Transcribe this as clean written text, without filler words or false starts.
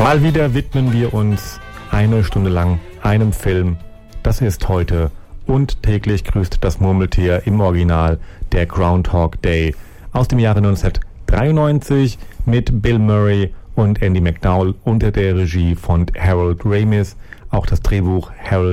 Mal wieder widmen wir uns eine Stunde lang einem Film. Das ist heute Und täglich grüßt das Murmeltier im Original, der Groundhog Day aus dem Jahre 1993 mit Bill Murray und Andy McDowell unter der Regie von Harold Ramis. Auch das Drehbuch Harold